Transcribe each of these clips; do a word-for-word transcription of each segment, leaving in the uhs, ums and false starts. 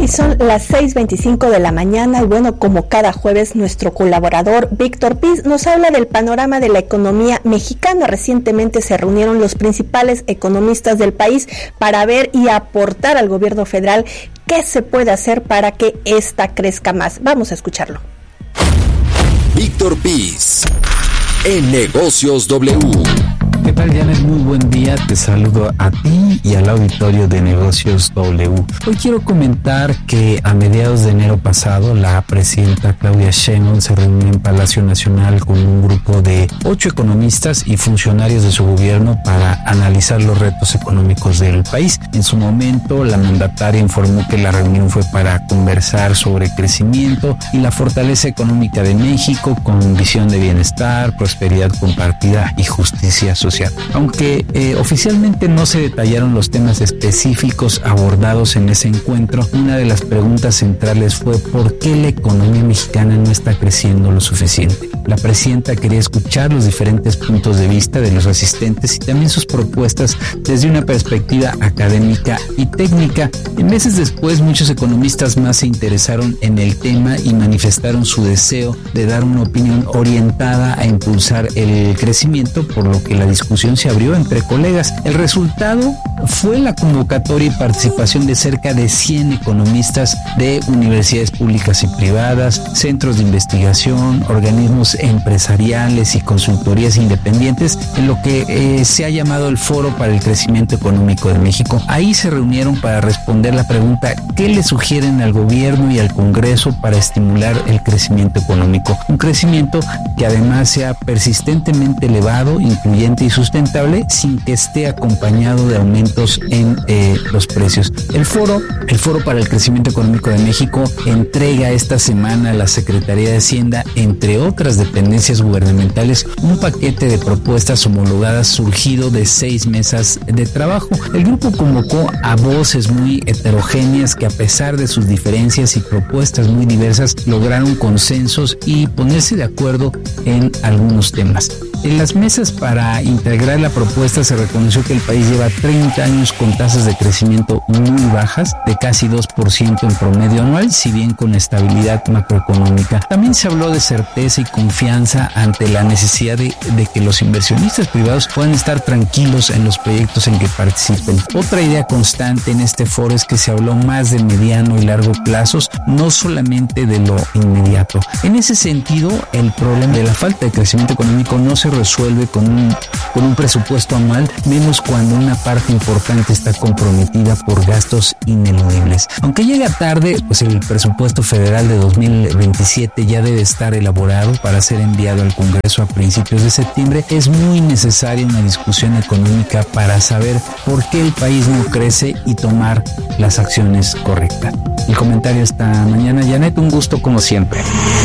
Y son las seis veinticinco de la mañana y bueno, como cada jueves, nuestro colaborador Víctor Piz nos habla del panorama de la economía mexicana. Recientemente se reunieron los principales economistas del país para ver y aportar al gobierno federal qué se puede hacer para que ésta crezca más. Vamos a escucharlo. Víctor Piz, en Negocios W. ¿Qué tal, Janet? Muy buen día. Te saludo a ti y al auditorio de Negocios W. Hoy quiero comentar que a mediados de enero pasado la presidenta Claudia Sheinbaum se reunió en Palacio Nacional con un grupo de ocho economistas y funcionarios de su gobierno para analizar los retos económicos del país. En su momento, la mandataria informó que la reunión fue para conversar sobre crecimiento y la fortaleza económica de México con visión de bienestar, prosperidad compartida y justicia social. Aunque eh, oficialmente no se detallaron los temas específicos abordados en ese encuentro, una de las preguntas centrales fue ¿por qué la economía mexicana no está creciendo lo suficiente? La presidenta quería escuchar los diferentes puntos de vista de los asistentes y también sus propuestas desde una perspectiva académica y técnica. En meses después, muchos economistas más se interesaron en el tema y manifestaron su deseo de dar una opinión orientada a impulsar el crecimiento, por lo que la discusión se abrió entre colegas. El resultado fue la convocatoria y participación de cerca de cien economistas de universidades públicas y privadas, centros de investigación, organismos empresariales y consultorías independientes, en lo que eh, se ha llamado el Foro para el Crecimiento Económico de México. Ahí se reunieron para responder la pregunta ¿qué le sugieren al gobierno y al Congreso para estimular el crecimiento económico? Un crecimiento que además sea persistentemente elevado, incluyente y sustentable, sin que esté acompañado de aumentos en eh, los precios. El foro, el Foro para el Crecimiento Económico de México entrega esta semana a la Secretaría de Hacienda, entre otras dependencias gubernamentales, un paquete de propuestas homologadas surgido de seis mesas de trabajo. El grupo convocó a voces muy heterogéneas que, a pesar de sus diferencias y propuestas muy diversas, lograron consensos y ponerse de acuerdo en algunos temas. En las mesas para integrar la propuesta se reconoció que el país lleva treinta años con tasas de crecimiento muy bajas, de casi dos por ciento en promedio anual, si bien con estabilidad macroeconómica. También se habló de certeza y confianza ante la necesidad de, de que los inversionistas privados puedan estar tranquilos en los proyectos en que participen. Otra idea constante en este foro es que se habló más de mediano y largo plazos, no solamente de lo inmediato. En ese sentido, el problema de la falta de crecimiento económico no se resuelve con un, con un presupuesto anual, menos cuando una parte importante está comprometida por gastos ineludibles. Aunque llega tarde, pues el presupuesto federal de dos mil veintisiete ya debe estar elaborado para ser enviado al Congreso a principios de septiembre. Es muy necesaria una discusión económica para saber por qué el país no crece y tomar las acciones correctas. El comentario esta mañana, Janet, un gusto como siempre.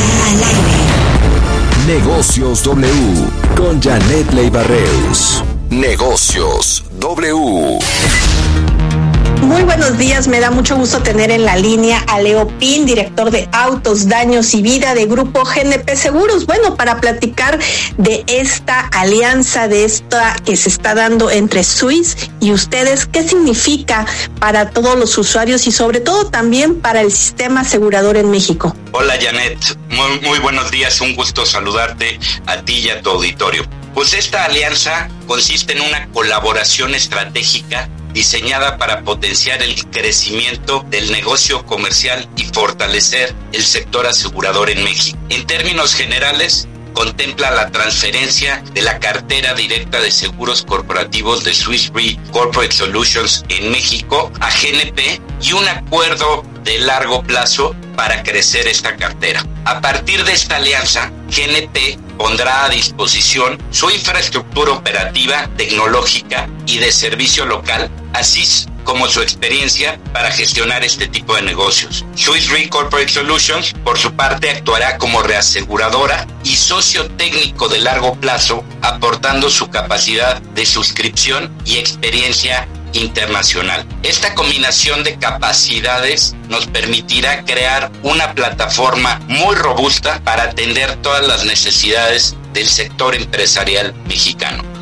Negocios W con Janet Leiva-Reus. Negocios W. Muy buenos días, me da mucho gusto tener en la línea a Leo Pin, director de Autos, Daños y Vida de Grupo G N P Seguros. Bueno, para platicar de esta alianza, de esta que se está dando entre Swiss y ustedes, ¿qué significa para todos los usuarios y sobre todo también para el sistema asegurador en México? Hola, Janet, muy, muy buenos días, un gusto saludarte a ti y a tu auditorio. Pues esta alianza consiste en una colaboración estratégica diseñada para potenciar el crecimiento del negocio comercial y fortalecer el sector asegurador en México. En términos generales, contempla la transferencia de la cartera directa de seguros corporativos de Swiss Re Corporate Solutions en México a G N P y un acuerdo de largo plazo para crecer esta cartera. A partir de esta alianza, G N P pondrá a disposición su infraestructura operativa, tecnológica y de servicio local, así como su experiencia para gestionar este tipo de negocios. Swiss Re Corporate Solutions, por su parte, actuará como reaseguradora y socio técnico de largo plazo, aportando su capacidad de suscripción y experiencia internacional. Esta combinación de capacidades nos permitirá crear una plataforma muy robusta para atender todas las necesidades del sector empresarial mexicano.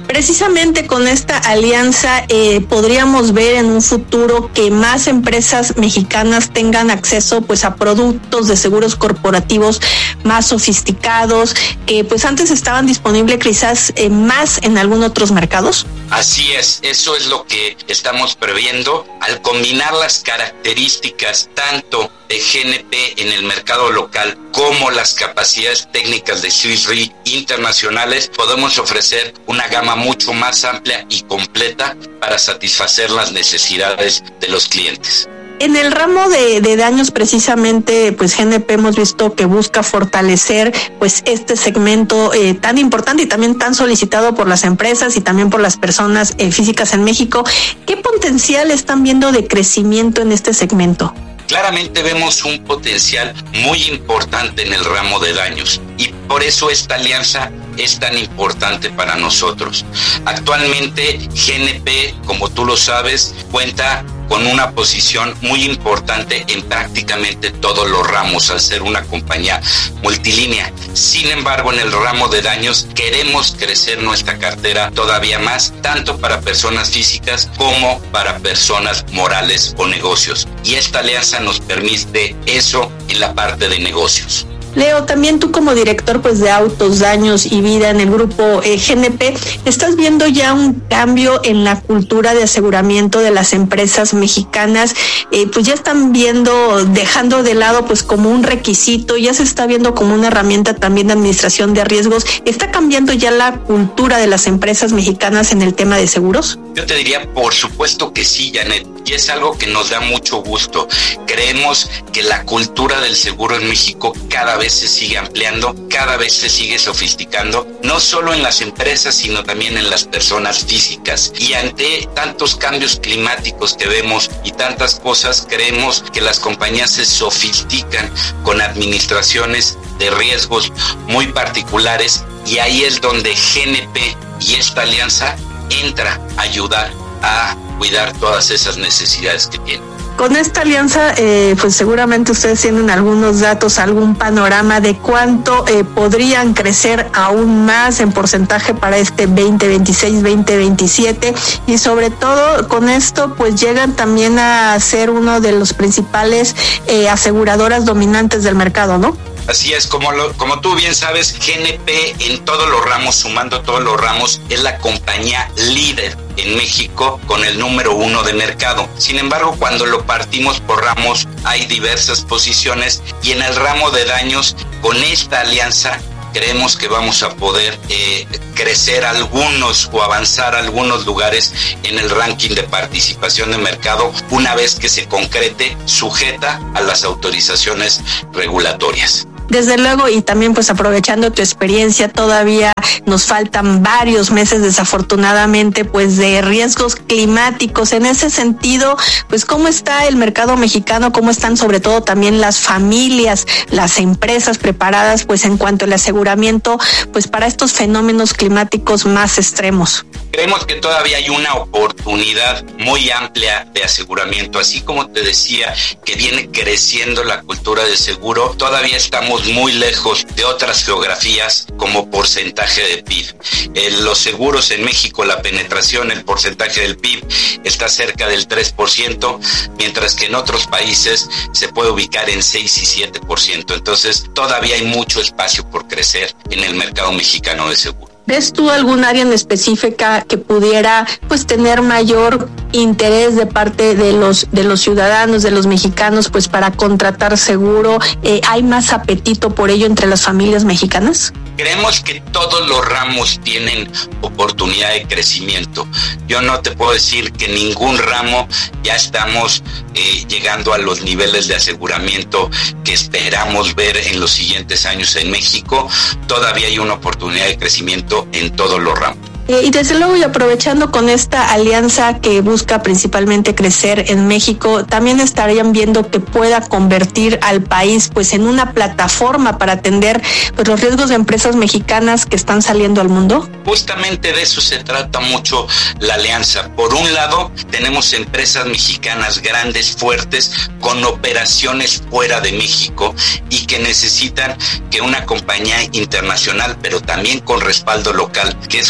Precisamente con esta alianza eh, podríamos ver en un futuro que más empresas mexicanas tengan acceso pues a productos de seguros corporativos más sofisticados, que pues antes estaban disponibles quizás eh, más en algunos otros mercados. Así es, eso es lo que estamos previendo al combinar las características tanto de G N P en el mercado local como las capacidades técnicas de Swiss Re internacionales. Podemos ofrecer una gama mucho más amplia y completa para satisfacer las necesidades de los clientes. En el ramo de, de daños, precisamente, pues G N P hemos visto que busca fortalecer pues este segmento eh, tan importante y también tan solicitado por las empresas y también por las personas eh, físicas en México. ¿Qué potencial están viendo de crecimiento en este segmento? Claramente vemos un potencial muy importante en el ramo de daños y por eso esta alianza es tan importante para nosotros. Actualmente G N P, como tú lo sabes, cuenta con una posición muy importante en prácticamente todos los ramos al ser una compañía multilínea. Sin embargo, en el ramo de daños queremos crecer nuestra cartera todavía más, tanto para personas físicas como para personas morales o negocios. Y esta alianza nos permite eso en la parte de negocios. Leo, también tú como director pues de Autos, Daños y Vida en el grupo eh, G N P, ¿estás viendo ya un cambio en la cultura de aseguramiento de las empresas mexicanas? Eh, pues ya están viendo, dejando de lado pues como un requisito, ya se está viendo como una herramienta también de administración de riesgos. ¿Está cambiando ya la cultura de las empresas mexicanas en el tema de seguros? Yo te diría, por supuesto que sí, Janet, y es algo que nos da mucho gusto. Creemos que la cultura del seguro en México cada vez se sigue ampliando, cada vez se sigue sofisticando, no solo en las empresas, sino también en las personas físicas. Y ante tantos cambios climáticos que vemos y tantas cosas, creemos que las compañías se sofistican con administraciones de riesgos muy particulares, y ahí es donde G N P y esta alianza entra a ayudar a cuidar todas esas necesidades que tienen. Con esta alianza, eh, pues seguramente ustedes tienen algunos datos, algún panorama de cuánto eh, podrían crecer aún más en porcentaje para este veinte veintiséis veinte veintisiete, y sobre todo con esto pues llegan también a ser uno de los principales eh, aseguradoras dominantes del mercado, ¿no? Así es, como lo, como tú bien sabes, G N P en todos los ramos, sumando todos los ramos, es la compañía líder en México con el número uno de mercado. Sin embargo, cuando lo partimos por ramos, hay diversas posiciones, y en el ramo de daños, con esta alianza, creemos que vamos a poder eh, crecer algunos o avanzar algunos lugares en el ranking de participación de mercado una vez que se concrete, sujeta a las autorizaciones regulatorias. Desde luego, y también pues aprovechando tu experiencia, todavía nos faltan varios meses desafortunadamente pues de riesgos climáticos. En ese sentido, pues ¿cómo está el mercado mexicano? ¿Cómo están sobre todo también las familias, las empresas preparadas pues en cuanto al aseguramiento pues para estos fenómenos climáticos más extremos? Creemos que todavía hay una oportunidad muy amplia de aseguramiento, así como te decía que viene creciendo la cultura del seguro, todavía estamos muy lejos de otras geografías como porcentaje de P I B. En los seguros en México, la penetración, el porcentaje del P I B está cerca del tres por ciento, mientras que en otros países se puede ubicar en seis y siete por ciento. Entonces todavía hay mucho espacio por crecer en el mercado mexicano de seguro. ¿Ves tú algún área en específica que pudiera pues tener mayor interés de parte de los de los ciudadanos, de los mexicanos, pues para contratar seguro? Eh, ¿Hay más apetito por ello entre las familias mexicanas? Creemos que todos los ramos tienen oportunidad de crecimiento. Yo no te puedo decir que ningún ramo ya estamos eh, llegando a los niveles de aseguramiento que esperamos ver en los siguientes años en México. Todavía hay una oportunidad de crecimiento en todos los ramos. Eh, y desde luego, y aprovechando con esta alianza que busca principalmente crecer en México, también estarían viendo que pueda convertir al país pues en una plataforma para atender pues los riesgos de empresas mexicanas que están saliendo al mundo. Justamente de eso se trata mucho la alianza. Por un lado, tenemos empresas mexicanas grandes, fuertes, con operaciones fuera de México y que necesitan que una compañía internacional, pero también con respaldo local, que es justamente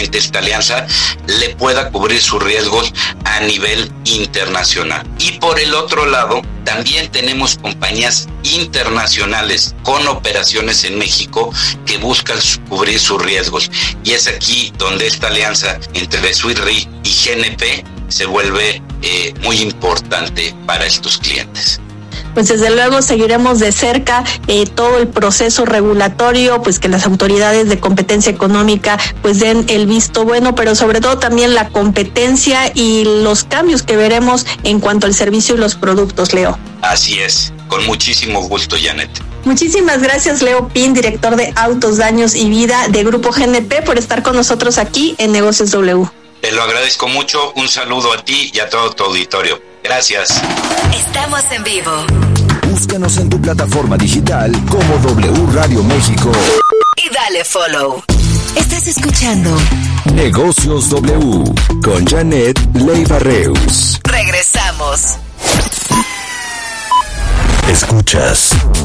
precisamente esta alianza le pueda cubrir sus riesgos a nivel internacional. Y por el otro lado, también tenemos compañías internacionales con operaciones en México que buscan cubrir sus riesgos. Y es aquí donde esta alianza entre Swiss Re y G N P se vuelve eh, muy importante para estos clientes. Pues desde luego seguiremos de cerca eh, todo el proceso regulatorio, pues que las autoridades de competencia económica pues den el visto bueno, pero sobre todo también la competencia y los cambios que veremos en cuanto al servicio y los productos, Leo. Así es, con muchísimo gusto, Janet. Muchísimas gracias, Leo Pin, director de Autos, Daños y Vida de Grupo G N P, por estar con nosotros aquí en Negocios W. Te lo agradezco mucho, un saludo a ti y a todo tu auditorio. Gracias. Estamos en vivo. Búscanos en tu plataforma digital como W Radio México. Y dale follow. Estás escuchando Negocios W con Janet Leiva Reus. Regresamos. Escuchas